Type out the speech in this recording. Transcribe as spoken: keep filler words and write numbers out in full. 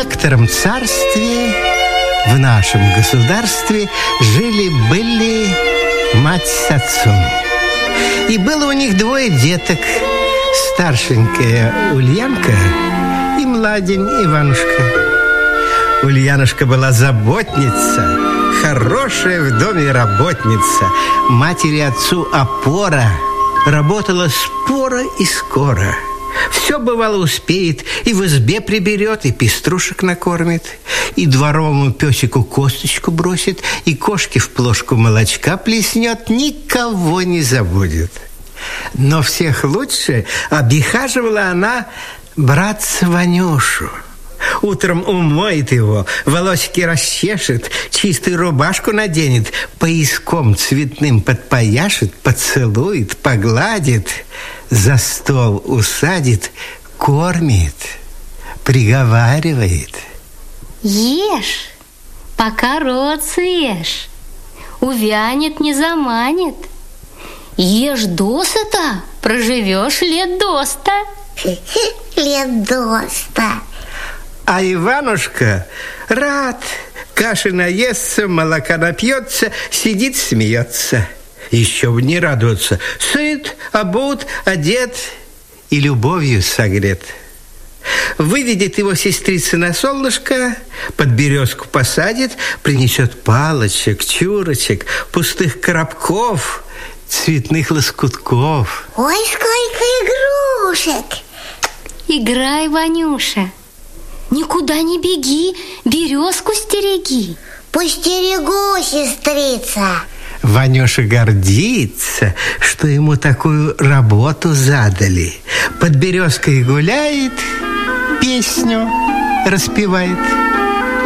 некотором царстве, в нашем государстве, жили-были мать с отцом. И было у них двое деток. Старшенькая Ульянка и младень Иванушка. Ульянушка была заботница, хорошая в доме работница, матери отцу опора. Работала споро и скоро. Все, бывало, успеет, и в избе приберет, и пеструшек накормит, и дворовому песику косточку бросит, и кошке в плошку молочка плеснет, никого не забудет. Но всех лучше обихаживала она братца Ванюшу. Утром умоет его, волосики расчешет, чистую рубашку наденет, пояском цветным подпояшет, поцелует, погладит, за стол усадит, кормит, приговаривает. Ешь, пока рот съешь, увянет, не заманит. Ешь досыта, проживешь лет до ста. Лет до ста. А Иванушка рад, каши наестся, молока напьется, сидит, смеется. Еще бы не радоваться. Сыт, обут, одет и любовью согрет. Выведет его сестрица на солнышко, под березку посадит, принесет палочек, чурочек, пустых коробков, цветных лоскутков. Ой, сколько игрушек! Играй, Ванюша. Никуда не беги, березку стереги. Постерегу, сестрица. Ванюша гордится, что ему такую работу задали. Под березкой гуляет, песню распевает.